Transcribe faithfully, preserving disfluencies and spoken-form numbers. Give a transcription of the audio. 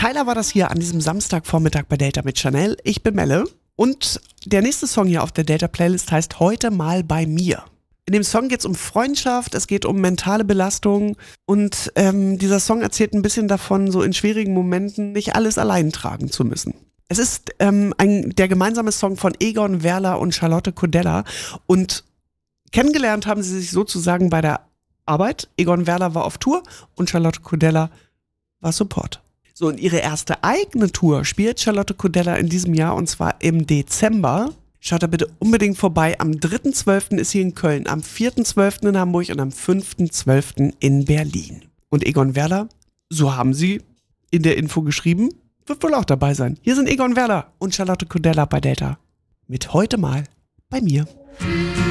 Tyler war das hier an diesem Samstagvormittag bei Delta mit Chanel. Ich bin Melle und der nächste Song hier auf der Delta-Playlist heißt Heute mal bei mir. In dem Song geht es um Freundschaft, es geht um mentale Belastung und ähm, dieser Song erzählt ein bisschen davon, so in schwierigen Momenten nicht alles allein tragen zu müssen. Es ist ähm, ein, der gemeinsame Song von Egon Werler und Charlotte Kodella und kennengelernt haben sie sich sozusagen bei der Arbeit. Egon Werler war auf Tour und Charlotte Kodella war Support. So, und ihre erste eigene Tour spielt Charlotte Kodella in diesem Jahr und zwar im Dezember. Schaut da bitte unbedingt vorbei. Am dritten zwölften ist sie in Köln, am vierten zwölften in Hamburg und am fünften zwölften in Berlin. Und Egon Werler, so haben sie in der Info geschrieben, wird wohl auch dabei sein. Hier sind Egon Werler und Charlotte Kodella bei Delta. Mit Heute mal bei mir.